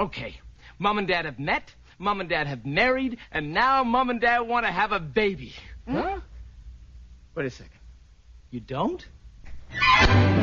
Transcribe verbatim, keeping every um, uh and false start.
Okay, Mom and Dad have met, Mom and Dad have married, and now Mom and Dad want to have a baby. Huh? Wait a second. You don't?